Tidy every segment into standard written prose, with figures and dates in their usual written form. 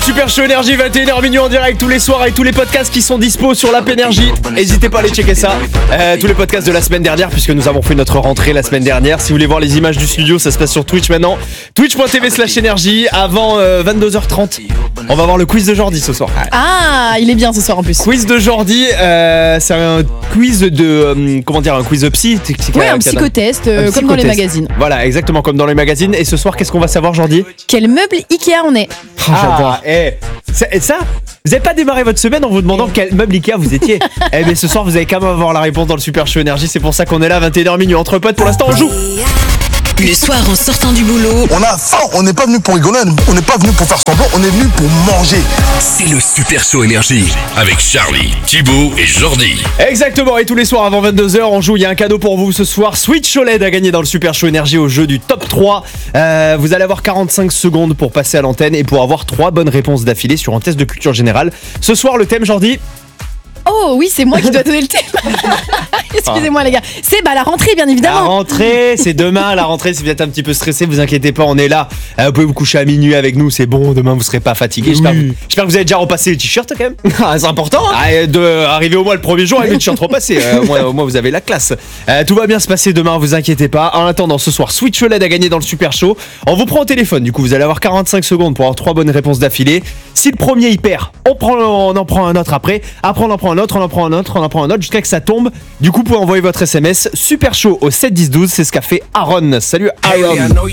Super Show Énergie, 21h minuit en direct tous les soirs avec tous les podcasts qui sont dispo sur l'app Énergie. N'hésitez pas à aller checker ça. Tous les podcasts de la semaine dernière, puisque nous avons fait notre rentrée la semaine dernière. Si vous voulez voir les images du studio, ça se passe sur Twitch maintenant. Twitch.tv/énergie avant 22h30. On va voir le quiz de Jordi ce soir. Ah, il est bien ce soir en plus. Quiz de Jordi, c'est un quiz de un quiz de psy. Ouais, un psychotest, comme dans les magazines. Voilà, exactement comme dans les magazines. Et ce soir, qu'est-ce qu'on va savoir, Jordi? Quel meuble Ikea on est? J'adore. Ça, vous n'avez pas démarré votre semaine en vous demandant quel meuble Ikea vous étiez. Mais ce soir, vous allez quand même avoir la réponse dans le Super Show Énergie. C'est pour ça qu'on est là, 21h minuit entre potes. Pour l'instant, on joue. Le soir en sortant du boulot, On a faim, on n'est pas venu pour rigoler, on n'est pas venu pour faire semblant, on est venu pour manger. C'est le Super Show Énergie avec Charlie, Thibaut et Jordi. Exactement, et tous les soirs avant 22h, on joue. Il y a un cadeau pour vous ce soir. Switch OLED à gagner dans le Super Show Énergie au jeu du top 3. Vous allez avoir 45 secondes pour passer à l'antenne et pour avoir 3 bonnes réponses d'affilée sur un test de culture générale. Ce soir, le thème, Jordi? Oh oui, c'est moi qui dois donner le thème. Excusez-moi les gars. C'est la rentrée bien évidemment. La rentrée, c'est demain. La rentrée, si vous êtes un petit peu stressé, vous inquiétez pas, on est là. Vous pouvez vous coucher à minuit avec nous, c'est bon. Demain, vous serez pas fatigué. J'espère que vous avez déjà repassé le t-shirt quand même. C'est important. Arriver au moins le premier jour avec le t-shirt repassé. Au moins, vous avez la classe. Tout va bien se passer demain, vous inquiétez pas. En attendant, ce soir, Switch OLED a gagné dans le Super Show. On vous prend au téléphone. Du coup, vous allez avoir 45 secondes pour avoir 3 bonnes réponses d'affilée. Si le premier il perd, on en prend un autre après. Après, on en prend un autre, on en prend un autre jusqu'à que ça tombe. Du coup, vous pouvez envoyer votre SMS Super Show au 7 10 12. C'est ce qu'a fait Aaron. Salut Aaron.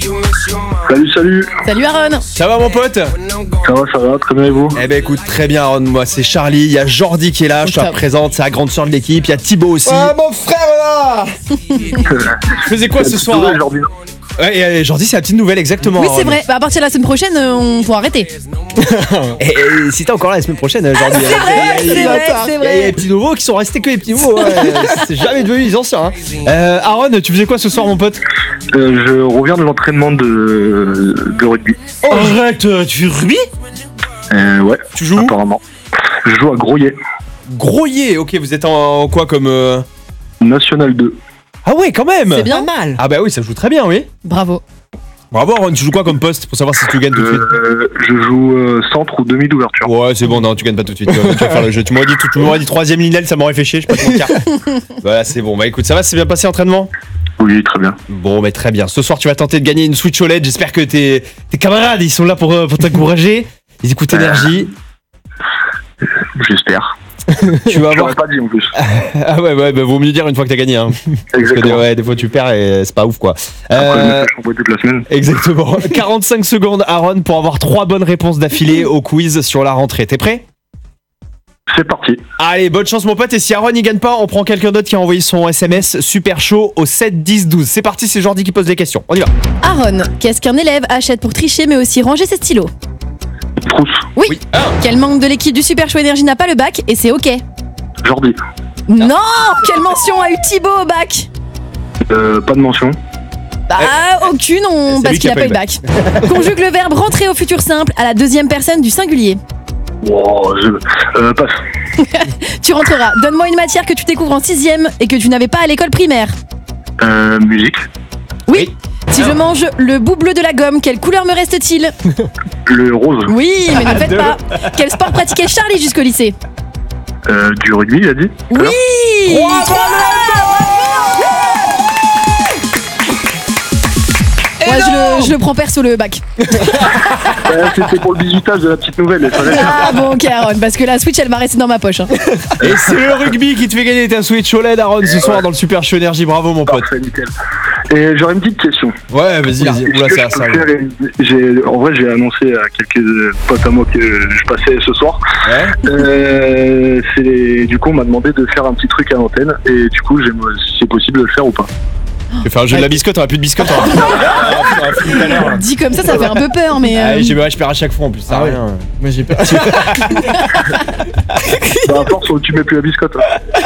Salut. Salut Aaron. Ça va mon pote? Ça va, très bien et vous? Eh ben écoute, très bien Aaron. Moi c'est Charlie, il y a Jordi qui est là, je te présente, c'est la grande sœur de l'équipe. Il y a Thibaut aussi. Mon frère là. Tu faisais quoi ce soir? Ouais, Jordi, c'est la petite nouvelle, exactement. Oui, c'est vrai. À partir de la semaine prochaine, on pourra arrêter. Et si t'es encore là la semaine prochaine, Jordi. C'est vrai. Il y a les petits nouveaux qui sont restés que les petits nouveaux. C'est jamais devenu les anciens. Aaron, tu faisais quoi ce soir, mon pote? Je reviens de l'entraînement de rugby. Oh, arrête, tu fais rugby? Ouais. Tu joues où? Apparemment. Je joue à Groyer. Groyer, ok, vous êtes en quoi comme. National 2. Ah ouais, quand même. C'est bien. Pas mal. Ah bah oui, ça joue très bien, oui. Bravo. Bravo Aaron, tu joues quoi comme poste pour savoir si tu gagnes tout de suite? Je joue centre ou demi d'ouverture. Ouais, c'est bon, non, tu gagnes pas tout de suite. Tu vas faire le jeu. Tu m'aurais dit 3ème lignel, ça m'aurait fait chier, je sais pas te mentir. Voilà, c'est bon. Bah écoute, ça va, c'est bien passé l'entraînement? Oui, très bien. Bon, mais très bien. Ce soir, tu vas tenter de gagner une Switch OLED. J'espère que tes camarades, ils sont là pour t'encourager. Ils écoutent Énergie. J'espère. Tu vas Je avoir. l'aurais pas dit en plus. Ah ouais, bah vaut mieux dire une fois que t'as gagné. Hein. Exactement. Parce que des fois tu perds et c'est pas ouf quoi. Après, je me fais chambrer toute la semaine. Exactement. 45 secondes, Aaron, pour avoir 3 bonnes réponses d'affilée au quiz sur la rentrée. T'es prêt? C'est parti. Allez, bonne chance mon pote. Et si Aaron il gagne pas, on prend quelqu'un d'autre qui a envoyé son SMS Super Show au 7 10 12. C'est parti, c'est Jordi qui pose les questions. On y va. Aaron, qu'est-ce qu'un élève achète pour tricher mais aussi ranger ses stylos? Trousse. Oui. Quel membre de l'équipe du Super Show Énergie n'a pas le bac et c'est ok? Jordi. Non. Quelle mention a eu Thibaut au bac? Pas de mention. Aucune, C'est parce lui qui qu'il a n'a pas pas eu le bac. Conjugue le verbe rentrer au futur simple à la 2e personne du singulier. Wow, passe. Tu rentreras. Donne-moi une matière que tu découvres en 6ème et que tu n'avais pas à l'école primaire. Musique. Oui. Si je mange le bout bleu de la gomme, quelle couleur me reste-t-il? Le rose. Oui, mais ne faites pas. Quel sport pratiquait Charlie jusqu'au lycée? Du rugby, il a dit. Oui. Ouais, je le prends perso le bac. C'était pour le bisutage de la petite nouvelle. Ah bon, ok Aaron, parce que la Switch elle va rester dans ma poche. Hein. Et c'est le rugby qui te fait gagner ta Switch OLED, Aaron, ce soir dans le Super Show Énergie. Bravo mon pote. Parfait, nickel. Et j'aurais une petite question. Ouais, vas-y. Oula, c'est ça. En vrai, j'ai annoncé à quelques potes à moi que je passais ce soir. Ouais. Du coup, on m'a demandé de faire un petit truc à l'antenne. Et du coup, c'est possible de le faire ou pas? Je vais faire un jeu de la biscotte, on a plus de biscotte. Dit comme ça fait un peu peur, mais. Je perds à chaque fois en plus. Ça rien. Moi j'ai peur. À force, tu mets plus la biscotte.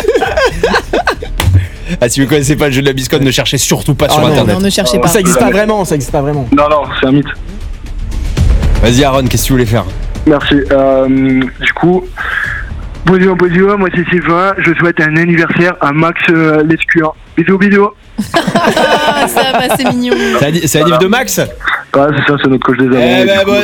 Si vous connaissez pas le jeu de la biscotte, ne cherchez surtout pas sur internet. Non, ne cherchez pas. Ça existe pas vraiment. Non, c'est un mythe. Vas-y Aaron, qu'est-ce que tu voulais faire? Merci. Du coup, bonjour, moi c'est Sylvain. Je souhaite un anniversaire à Max Lescure. Bisous. Ça va, c'est mignon. C'est la div de Max? Ah, c'est ça, c'est notre coach des amants.